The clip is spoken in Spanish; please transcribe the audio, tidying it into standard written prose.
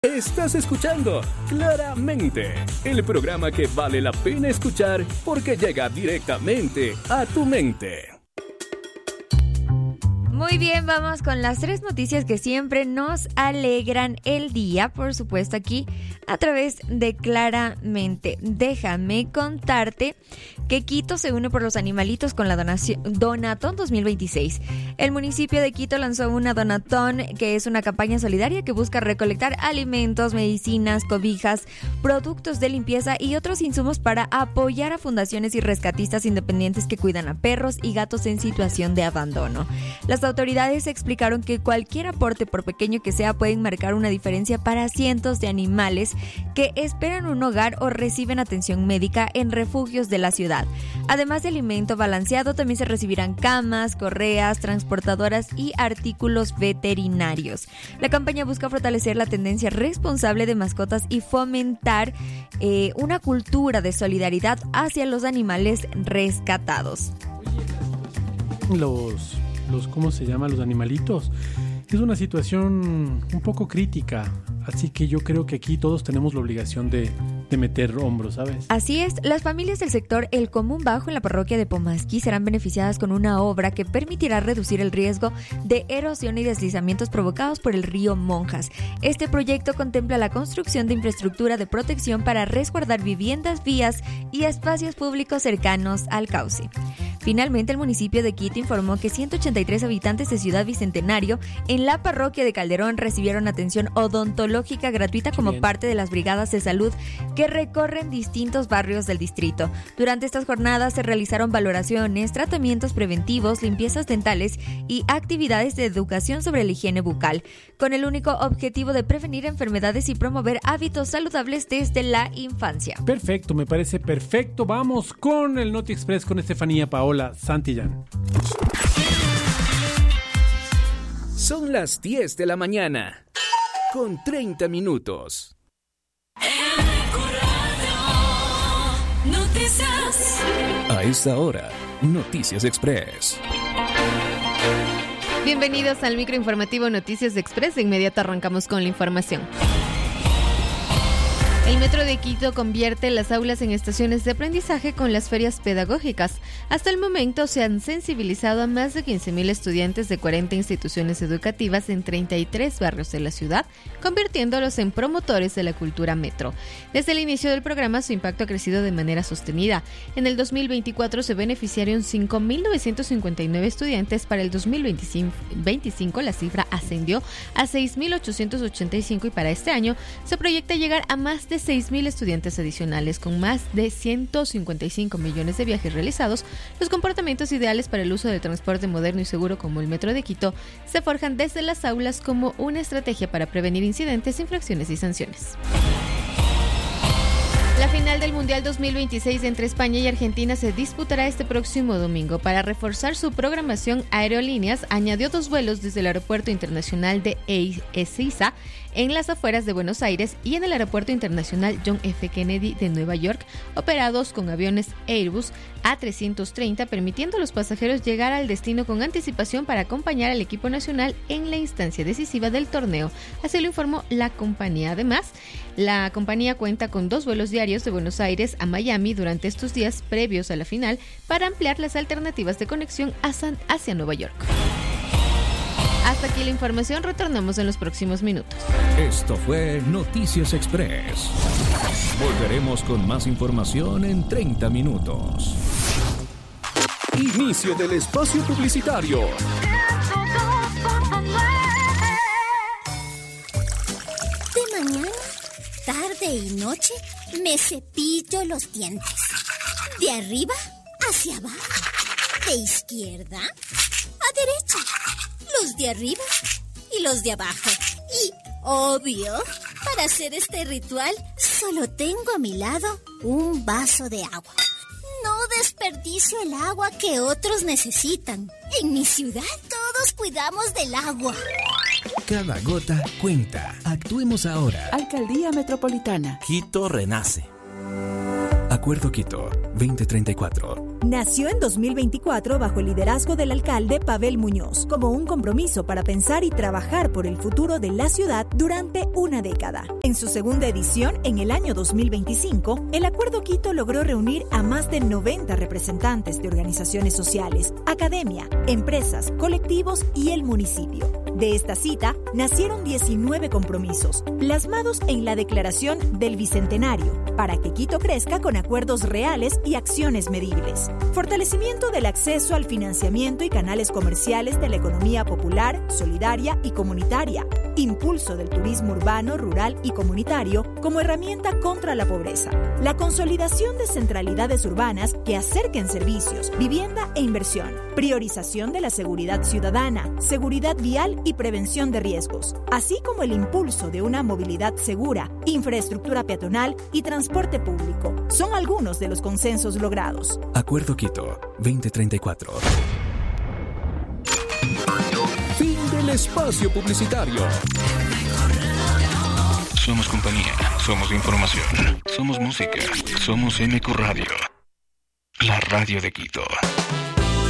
Estás escuchando Claramente, el programa que vale la pena escuchar porque llega directamente a tu mente. Muy bien, vamos con las 3 noticias que siempre nos alegran el día, por supuesto aquí a través de Claramente. Déjame contarte que Quito se une por los animalitos con la Donatón 2026. El municipio de Quito lanzó una Donatón, que es una campaña solidaria que busca recolectar alimentos, medicinas, cobijas, productos de limpieza y otros insumos para apoyar a fundaciones y rescatistas independientes que cuidan a perros y gatos en situación de abandono. Las autoridades explicaron que cualquier aporte, por pequeño que sea, puede marcar una diferencia para cientos de animales que esperan un hogar o reciben atención médica en refugios de la ciudad. Además de alimento balanceado, también se recibirán camas, correas, transportadoras y artículos veterinarios. La campaña busca fortalecer la tendencia responsable de mascotas y fomentar una cultura de solidaridad hacia los animales rescatados. Los ¿cómo se llama? Los animalitos. Es una situación un poco crítica, así que yo creo que aquí todos tenemos la obligación de meter hombros, ¿sabes? Así es, las familias del sector El Común Bajo en la parroquia de Pomasqui serán beneficiadas con una obra que permitirá reducir el riesgo de erosión y deslizamientos provocados por el río Monjas. Este proyecto contempla la construcción de infraestructura de protección para resguardar viviendas, vías y espacios públicos cercanos al cauce. Finalmente, el municipio de Quito informó que 183 habitantes de Ciudad Bicentenario en la parroquia de Calderón recibieron atención odontológica gratuita como parte de las brigadas de salud que recorren distintos barrios del distrito. Durante estas jornadas se realizaron valoraciones, tratamientos preventivos, limpiezas dentales y actividades de educación sobre la higiene bucal, con el único objetivo de prevenir enfermedades y promover hábitos saludables desde la infancia. Perfecto, me parece perfecto. Vamos con el Noti Express con Estefanía Paola Santillán. Son las 10 de la mañana, con 30 minutos. A esta hora, Noticias Express. Bienvenidos al microinformativo Noticias Express. De inmediato arrancamos con la información. El Metro de Quito convierte las aulas en estaciones de aprendizaje con las ferias pedagógicas. Hasta el momento se han sensibilizado a más de 15.000 estudiantes de 40 instituciones educativas en 33 barrios de la ciudad, convirtiéndolos en promotores de la cultura metro. Desde el inicio del programa, su impacto ha crecido de manera sostenida. En el 2024 se beneficiaron 5.959 estudiantes. Para el 2025 la cifra ascendió a 6.885 y para este año se proyecta llegar a más de 6.000 estudiantes adicionales. Con más de 155 millones de viajes realizados, los comportamientos ideales para el uso del transporte moderno y seguro como el Metro de Quito se forjan desde las aulas como una estrategia para prevenir incidentes, infracciones y sanciones. La final del Mundial 2026 entre España y Argentina se disputará este próximo domingo. Para reforzar su programación, Aerolíneas añadió 2 vuelos desde el Aeropuerto Internacional de Ezeiza en las afueras de Buenos Aires y en el Aeropuerto Internacional John F. Kennedy de Nueva York, operados con aviones Airbus A330, permitiendo a los pasajeros llegar al destino con anticipación para acompañar al equipo nacional en la instancia decisiva del torneo. Así lo informó la compañía. Además, la compañía cuenta con 2 vuelos diarios de Buenos Aires a Miami durante estos días previos a la final para ampliar las alternativas de conexión hacia Nueva York. Hasta aquí la información, retornamos en los próximos minutos. Esto fue Noticias Express. Volveremos con más información en 30 minutos. Inicio del espacio publicitario. De mañana, tarde y noche me cepillo los dientes. De arriba hacia abajo. De izquierda a derecha. Los de arriba y los de abajo. Y, obvio, para hacer este ritual, solo tengo a mi lado un vaso de agua. No desperdicio el agua que otros necesitan. En mi ciudad todos cuidamos del agua. Cada gota cuenta. Actuemos ahora. Alcaldía Metropolitana. Quito renace. Acuerdo Quito 2034. Nació en 2024 bajo el liderazgo del alcalde Pavel Muñoz, como un compromiso para pensar y trabajar por el futuro de la ciudad durante una década. En su segunda edición, en el año 2025, el Acuerdo Quito logró reunir a más de 90 representantes de organizaciones sociales, academia, empresas, colectivos y el municipio. De esta cita, nacieron 19 compromisos, plasmados en la Declaración del Bicentenario, para que Quito crezca con acuerdos reales y acciones medibles. Fortalecimiento del acceso al financiamiento y canales comerciales de la economía popular, solidaria y comunitaria. Impulso del turismo urbano, rural y comunitario como herramienta contra la pobreza. La consolidación de centralidades urbanas que acerquen servicios, vivienda e inversión. Priorización de la seguridad ciudadana, seguridad vial y prevención de riesgos, así como el impulso de una movilidad segura, infraestructura peatonal y transporte público. Son algunos de los consensos logrados. Acuerdo Quito 2034. Fin del espacio publicitario. Somos compañía, somos información, somos música, somos MQ Radio. La radio de Quito.